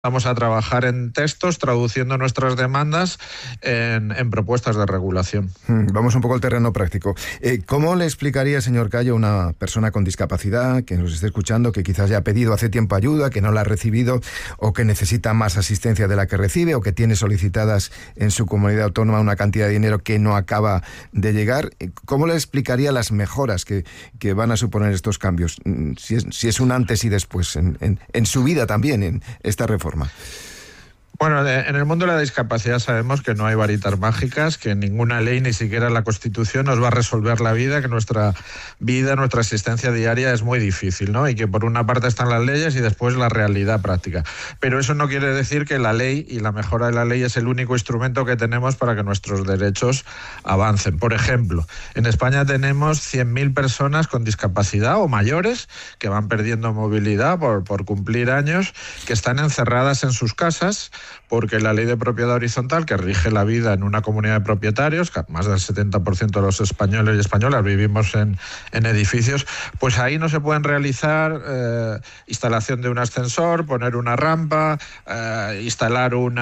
Vamos a trabajar en textos, traduciendo nuestras demandas en propuestas de regulación. Vamos un poco al terreno práctico. ¿Cómo le explicaría, señor Callo, a una persona con discapacidad que nos esté escuchando, que quizás ya ha pedido hace tiempo ayuda, que no la ha recibido, o que necesita más asistencia de la que recibe, o que tiene solicitadas en su comunidad autónoma una cantidad de dinero que no acaba de llegar? ¿Cómo le explicaría las mejoras que van a suponer estos cambios? Si es un antes y después en su vida también, en esta reforma. Bueno, en el mundo de la discapacidad sabemos que no hay varitas mágicas, que ninguna ley, ni siquiera la Constitución, nos va a resolver la vida, que nuestra vida, nuestra existencia diaria es muy difícil, ¿no? Y que por una parte están las leyes y después la realidad práctica. Pero eso no quiere decir que la ley y la mejora de la ley es el único instrumento que tenemos para que nuestros derechos avancen. Por ejemplo, en España tenemos 100.000 personas con discapacidad o mayores que van perdiendo movilidad por cumplir años, que están encerradas en sus casas, porque la ley de propiedad horizontal, que rige la vida en una comunidad de propietarios, que más del 70% de los españoles y españolas vivimos en edificios, pues ahí no se pueden realizar instalación de un ascensor, poner una rampa, instalar un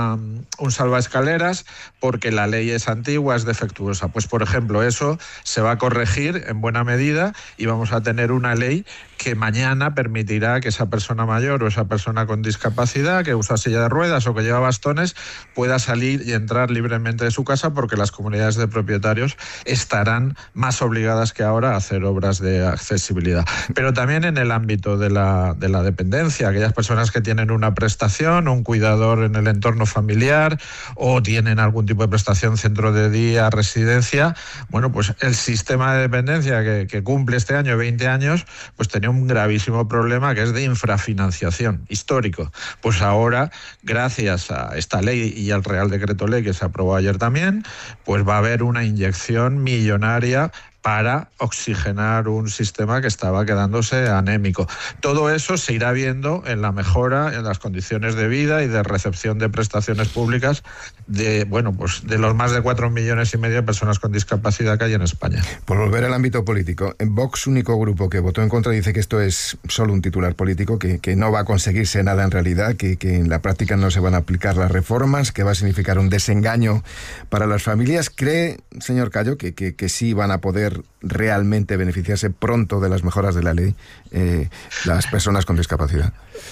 salvaescaleras, porque la ley es antigua, es defectuosa. Pues, por ejemplo, eso se va a corregir en buena medida y vamos a tener una ley que mañana permitirá que esa persona mayor o esa persona con discapacidad que usa silla de ruedas o que lleva bastones pueda salir y entrar libremente de su casa, porque las comunidades de propietarios estarán más obligadas que ahora a hacer obras de accesibilidad. Pero también en el ámbito de la dependencia, aquellas personas que tienen una prestación, un cuidador en el entorno familiar o tienen algún tipo de prestación, centro de día, residencia, bueno, pues el sistema de dependencia que cumple este año 20 años, pues tenía un gravísimo problema, que es de infrafinanciación histórico. Pues ahora, gracias a esta ley y al Real Decreto Ley que se aprobó ayer también, pues va a haber una inyección millonaria para oxigenar un sistema que estaba quedándose anémico. Todo eso se irá viendo en la mejora en las condiciones de vida y de recepción de prestaciones públicas de los más de 4,5 millones de personas con discapacidad que hay en España. Por volver al ámbito político, en Vox, único grupo que votó en contra, dice que esto es solo un titular político, que no va a conseguirse nada en realidad, que en la práctica no se van a aplicar las reformas, que va a significar un desengaño para las familias. ¿Cree, señor Callo, que sí van a poder realmente beneficiarse pronto de las mejoras de la ley las personas con discapacidad?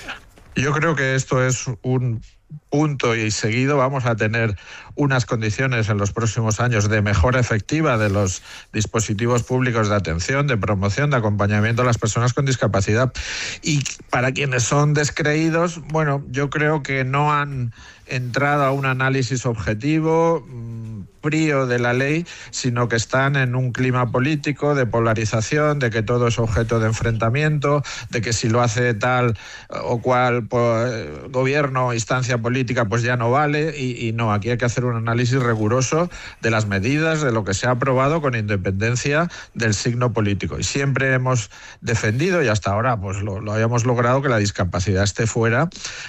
Yo creo que esto es un punto y seguido. Vamos a tener unas condiciones en los próximos años de mejora efectiva de los dispositivos públicos de atención, de promoción, de acompañamiento a las personas con discapacidad. Y para quienes son descreídos, bueno, yo creo que no han entrado a un análisis objetivo, frío de la ley, sino que están en un clima político de polarización, de que todo es objeto de enfrentamiento, de que si lo hace tal o cual gobierno o instancia política pues ya no vale, y no, aquí hay que hacer un análisis riguroso de las medidas, de lo que se ha aprobado, con independencia del signo político. Y siempre hemos defendido, y hasta ahora pues lo hayamos logrado, que la discapacidad esté fuera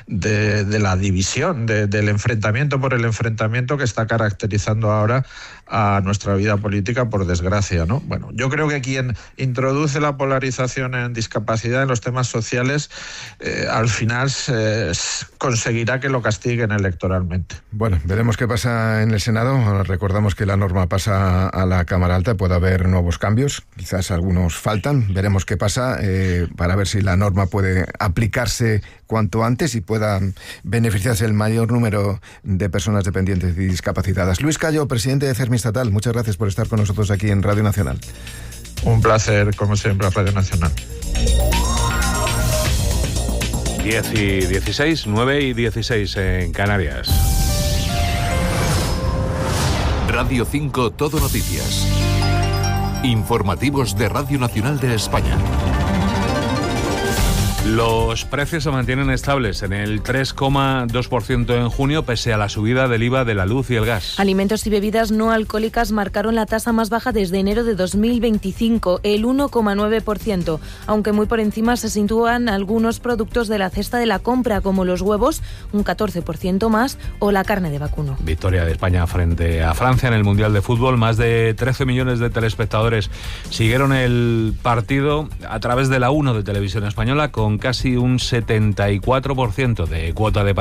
de la división, del enfrentamiento por el enfrentamiento que está caracterizando ahora a nuestra vida política, por desgracia, ¿no? Bueno, yo creo que quien introduce la polarización en discapacidad, en los temas sociales, al final conseguirá que lo castiguen electoralmente. Bueno, veremos qué pasa en el Senado. Ahora recordamos que la norma pasa a la Cámara Alta, puede haber nuevos cambios, quizás algunos faltan. Veremos qué pasa para ver si la norma puede aplicarse cuanto antes y pueda beneficiarse el mayor número de personas dependientes y discapacitadas. Luis Callo, presidente de CERMI Estatal, muchas gracias por estar con nosotros aquí en Radio Nacional. Un placer, como siempre, a Radio Nacional. 10:16, 9:16 en Canarias. Radio 5 Todo Noticias. Informativos de Radio Nacional de España. Los precios se mantienen estables en el 3,2% en junio, pese a la subida del IVA de la luz y el gas. Alimentos y bebidas no alcohólicas marcaron la tasa más baja desde enero de 2025, el 1,9%, aunque muy por encima se sitúan algunos productos de la cesta de la compra, como los huevos, un 14% más, o la carne de vacuno. Victoria de España frente a Francia en el Mundial de Fútbol. Más de 13 millones de telespectadores siguieron el partido a través de la 1 de Televisión Española, con con casi un 74% de cuota de